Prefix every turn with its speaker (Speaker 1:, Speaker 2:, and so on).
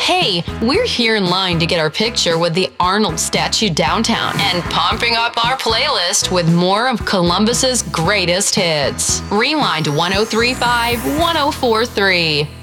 Speaker 1: Hey, we're here in line to get our picture with the Arnold statue downtown and pumping up our playlist with more of Columbus's greatest hits. Rewind 1035 1043.